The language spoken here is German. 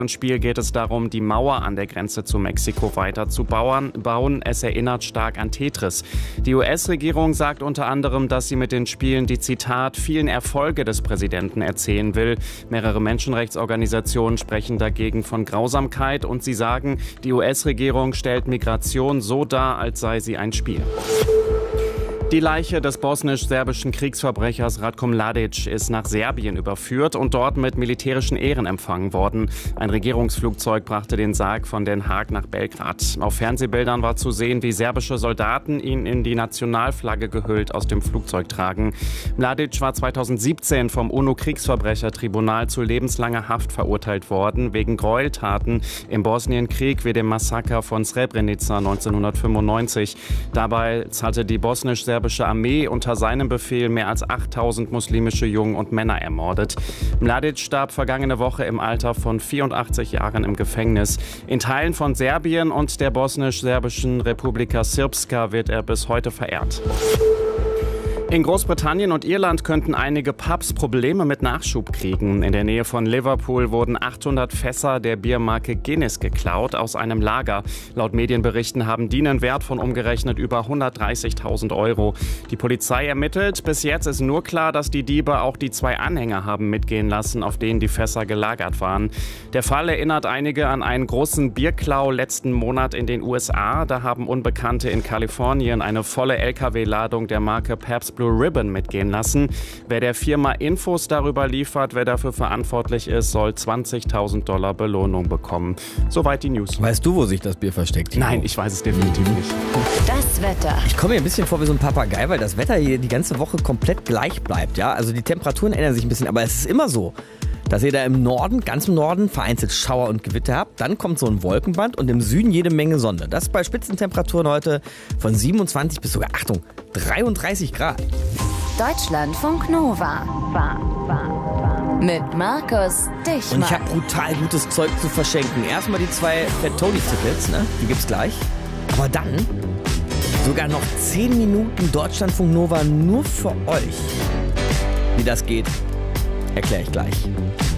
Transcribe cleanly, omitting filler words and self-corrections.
Im Spiel geht es darum, die Mauer an der Grenze zu Mexiko weiter zu bauen. Es erinnert stark an Tetris. Die US-Regierung sagt unter anderem, dass sie mit den Spielen die, Zitat, vielen Erfolge des Präsidenten erzählen will. Mehrere Menschenrechtsorganisationen sprechen dagegen von Grausamkeit und sie sagen, die US-Regierung stellt Migration so dar, als sei sie ein Spiel. Die Leiche des bosnisch-serbischen Kriegsverbrechers Ratko Mladic ist nach Serbien überführt und dort mit militärischen Ehren empfangen worden. Ein Regierungsflugzeug brachte den Sarg von Den Haag nach Belgrad. Auf Fernsehbildern war zu sehen, wie serbische Soldaten ihn in die Nationalflagge gehüllt aus dem Flugzeug tragen. Mladic war 2017 vom UNO-Kriegsverbrechertribunal zu lebenslanger Haft verurteilt worden, wegen Gräueltaten im Bosnienkrieg wie dem Massaker von Srebrenica 1995. Dabei hatte die bosnisch-serbische Armee unter seinem Befehl mehr als 8000 muslimische Jungen und Männer ermordet. Mladic starb vergangene Woche im Alter von 84 Jahren im Gefängnis. In Teilen von Serbien und der bosnisch-serbischen Republika Srpska wird er bis heute verehrt. In Großbritannien und Irland könnten einige Pubs Probleme mit Nachschub kriegen. In der Nähe von Liverpool wurden 800 Fässer der Biermarke Guinness geklaut aus einem Lager. Laut Medienberichten haben die einen Wert von umgerechnet über 130.000 Euro. Die Polizei ermittelt. Bis jetzt ist nur klar, dass die Diebe auch die 2 Anhänger haben mitgehen lassen, auf denen die Fässer gelagert waren. Der Fall erinnert einige an einen großen Bierklau letzten Monat in den USA. Da haben Unbekannte in Kalifornien eine volle LKW-Ladung der Marke Pabst Blue Ribbon mitgehen lassen. Wer der Firma Infos darüber liefert, wer dafür verantwortlich ist, soll $20.000 Belohnung bekommen. Soweit die News. Weißt du, wo sich das Bier versteckt? Nein, ich weiß es definitiv nicht. Das Wetter. Ich komme mir ein bisschen vor wie so ein Papagei, weil das Wetter hier die ganze Woche komplett gleich bleibt. Ja? Also die Temperaturen ändern sich ein bisschen, aber es ist immer so, dass ihr da im Norden, ganz im Norden, vereinzelt Schauer und Gewitter habt. Dann kommt so ein Wolkenband und im Süden jede Menge Sonne. Das bei Spitzentemperaturen heute von 27 bis sogar, Achtung, 33 Grad. Deutschlandfunk Nova. Mit Markus Dichmann. Und ich habe brutal gutes Zeug zu verschenken. Erstmal die 2 Fat Tony-Tickets, ne? Die gibt's gleich. Aber dann sogar noch 10 Minuten Deutschlandfunk Nova nur für euch. Wie das geht, erkläre ich gleich.